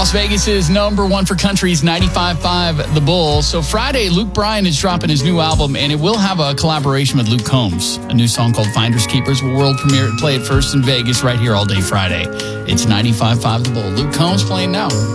Las Vegas is number one for country's 95.5 The Bull. So Friday, Luke Bryan is dropping his new album, and it will have a collaboration with Luke Combs. A new song called Finders Keepers will world premiere at Play It First in Vegas right here all day Friday. It's 95.5 The Bull. Luke Combs playing now.